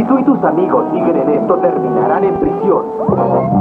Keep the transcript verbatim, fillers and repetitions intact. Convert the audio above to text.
Si tú y tus amigos siguen en esto, terminarán en prisión.